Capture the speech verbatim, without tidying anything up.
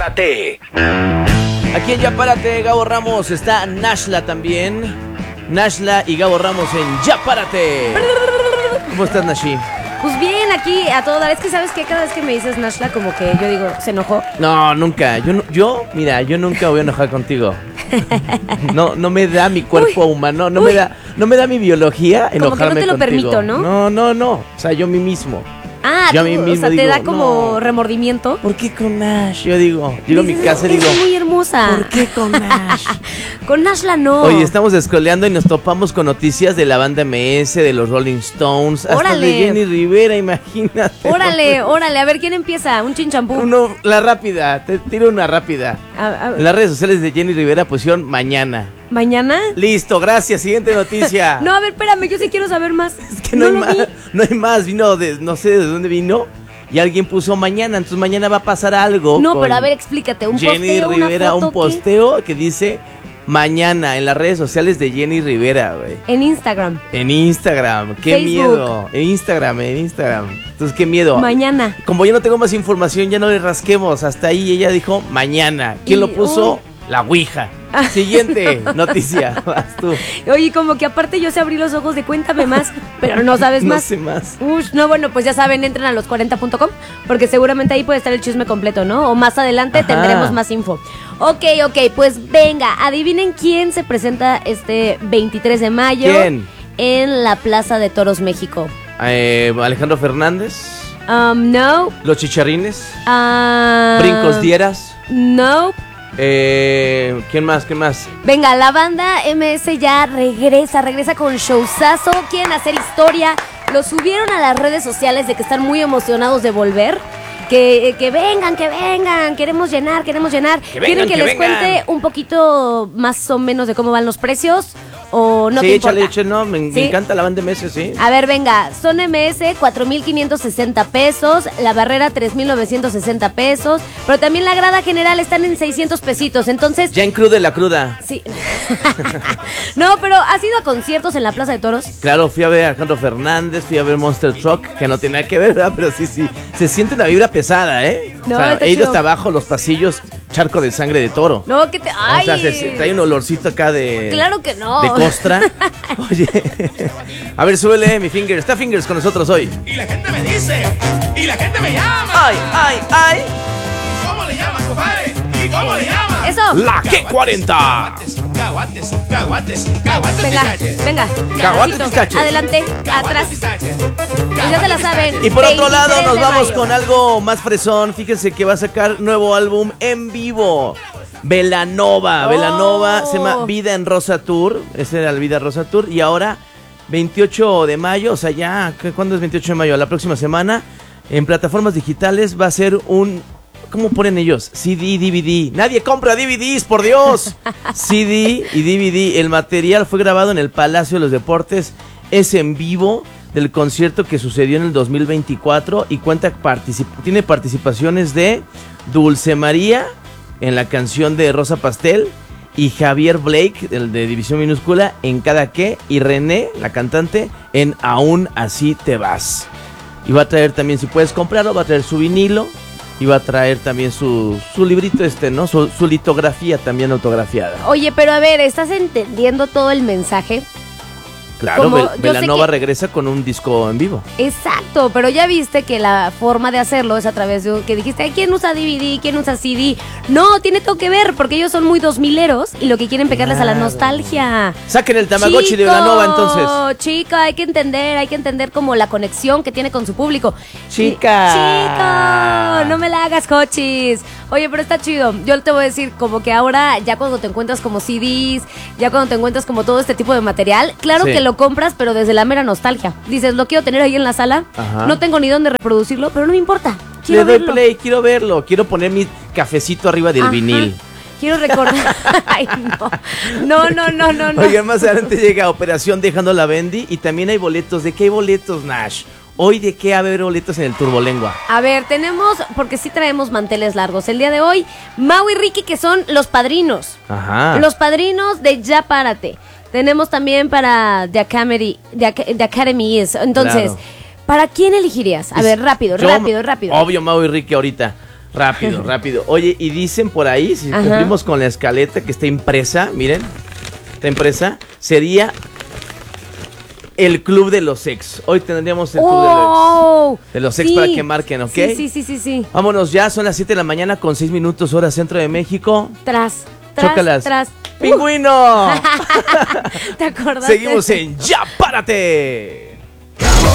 Párate. Aquí en Ya Párate, Gabo Ramos, está Nashla también. Nashla y Gabo Ramos en Ya Párate. ¿Cómo estás, Nashi? Pues bien, aquí a todo dar. Es que sabes que cada vez que me dices Nashla, como que yo digo, ¿se enojó? No, nunca. Yo, no- yo mira, yo nunca voy a enojar contigo. No, no me da mi cuerpo Uy, humano, no uy. me da, no me da mi biología Como que no enojarme te lo contigo. permito, ¿no? No, no, no. O sea, yo a mí mismo. Ah, Yo a tú, mí o mismo sea, te digo, da como no. remordimiento. ¿Por qué con Nash? Yo digo, llego a mi Dices, casa y digo, es muy hermosa. ¿por qué con Nash? Con Nashla no. Oye, estamos scrolleando y nos topamos con noticias de la banda M S, de los Rolling Stones, hasta Órale. de Jenny Rivera, imagínate. Órale, órale, a ver quién empieza. Un chinchampú. Uno, la rápida, te tiro una rápida. A- a- En las redes sociales de Jenny Rivera pusieron mañana. ¿Mañana? Listo, gracias. Siguiente noticia. No, a ver, espérame, yo sí quiero saber más. Es que no, hay lo más. vi. No hay más. Vino de, no sé de dónde vino. Y alguien puso mañana. Entonces mañana va a pasar algo. No, con pero a ver, explícate. Un Jenny posteo, Rivera, una foto, un posteo que dice mañana en las redes sociales de Jenny Rivera, güey. ¿qué? En Instagram. En Instagram, qué Facebook. miedo. En Instagram, en Instagram. Entonces, qué miedo. Mañana. Como yo no tengo más información, ya no le rasquemos. Hasta ahí ella dijo mañana. ¿Quién Y- lo puso? uy. La Ouija. Siguiente noticia. Vas tú. Oye, como que aparte yo se abrí los ojos de cuéntame más, pero no sabes No más. sé más. Ush, no, bueno, pues ya saben, entren a los cuarenta punto com porque seguramente ahí puede estar el chisme completo, ¿no? O más adelante Ajá. tendremos más info. Ok, ok, pues venga, adivinen quién se presenta este veintitrés de mayo ¿Quién? en la Plaza de Toros México. Eh, Alejandro Fernández. Um, no. Los Chicharrines. ah, Brincos Dieras. No. Eh, ¿Quién más? ¿Quién más? Venga, la banda M S ya regresa, regresa con showzazo, quieren hacer historia, lo subieron a las redes sociales de que están muy emocionados de volver, que, que vengan, que vengan, queremos llenar, queremos llenar, vengan, quieren que, que les vengan. cuente un poquito más o menos de cómo van los precios o no sí, te échale, importa. échale, no, me, me ¿Sí? encanta la banda M S, sí. A ver, venga, son M S cuatro mil quinientos sesenta pesos, la barrera tres mil novecientos sesenta pesos, pero también la grada general están en seiscientos pesitos, entonces... Ya en cruda la cruda. Sí. No, pero ¿has ido a conciertos en la Plaza de Toros? Claro, fui a ver a Alejandro Fernández, fui a ver Monster Truck, que no tiene nada que ver, ¿verdad? Pero sí, sí, se siente una vibra pesada, ¿eh? No, o sea, está he ido chido. hasta abajo los pasillos, charco de sangre de toro. No, que te... ¡Ay! O sea, se, se- trae un olorcito acá de... Claro que no. De costra. Oye, a ver, súbele, mi Fingers. Está Fingers con nosotros hoy. Y la gente me dice, y la gente me llama. ¡Ay, ay, ay! ¿Cómo le llaman, compadre? ¿Y cómo le llaman? Eso. La G cuarenta. Caguates, caguates, caguates, Venga, pistache. venga. Caguate, Abajito, pistache. Adelante, Caguates, atrás. pistache. Pues ya se la saben. Y por otro lado, veintitrés nos de vamos mayo. con algo más fresón. Fíjense que va a sacar nuevo álbum en vivo. Belanova. Oh. Belanova se llama Vida en Rosa Tour. Ese era el Vida Rosa Tour. Y ahora, veintiocho de mayo, o sea, ya, ¿qué- ¿cuándo es veintiocho de mayo? La próxima semana, en plataformas digitales va a ser un... ¿Cómo ponen ellos? C D, D V D. Nadie compra D V Ds, por Dios. C D y D V D. El material fue grabado en el Palacio de los Deportes. Es en vivo del concierto que sucedió en el dos mil veinticuatro y cuenta particip- tiene participaciones de Dulce María en la canción de Rosa Pastel y Javier Blake, el de División Minúscula, en Cada Que, y René, la cantante, en Aún Así Te Vas. Y va a traer también, si puedes comprarlo, va a traer su vinilo y va a traer también su, su librito este, ¿no? Su, su litografía también autografiada. Oye, pero a ver, ¿estás entendiendo todo el mensaje? Claro, Como Bel- yo sé Belanova que- regresa con un disco en vivo. Exacto, pero ya viste que la forma de hacerlo es a través de que dijiste, "Ay, ¿quién usa D V D? ¿Quién usa C D?" No, tiene todo que ver, porque ellos son muy dos mileros y lo que quieren pegarles a la Claro. nostalgia. Saquen el Tamagotchi Chico, de Belanova entonces. Chica, hay que entender, hay que entender como la conexión que tiene con su público. Chica. Chico, no me la hagas, cochis. Oye, pero está chido. Yo te voy a decir, como que ahora, ya cuando te encuentras como C Ds, ya cuando te encuentras como todo este tipo de material, claro Sí. que lo compras, pero desde la mera nostalgia. Dices, lo quiero tener ahí en la sala, Ajá. no tengo ni dónde reproducirlo, pero no me importa. Le Quiero doy verlo. play, quiero verlo. Quiero poner mi cafecito arriba del Ajá. vinil. Quiero recordar. Ay, no. No, no, no, no, no. Oigan, más adelante llega Operación Dejando la Bendy y también hay boletos. ¿De qué hay boletos, Nash? Hoy, ¿de qué va a haber boletos en el Turbolengua? A ver, tenemos, porque sí traemos manteles largos. El día de hoy, Mau y Ricky, que son los padrinos. Ajá. Los padrinos de Ya Párate. Tenemos también para The Academy, The, Ac- The Academy Is. Entonces, Claro. ¿para quién elegirías? A ver, rápido, Yo, rápido, rápido. Obvio, Mau y Ricky ahorita. Rápido, rápido. Oye, y dicen por ahí, si Ajá. cumplimos con la escaleta que está impresa, miren, está impresa, sería el Club de los Ex. Hoy tendríamos el Club ¡Oh! de los Ex Sí. para que marquen, ¿ok? Sí, sí, sí, sí, sí. Vámonos ya, son las siete de la mañana con seis minutos hora centro de México. Tras, tras, Chócalas. tras. ¡Pingüino! ¿Te acordaste? Seguimos en Ya Párate.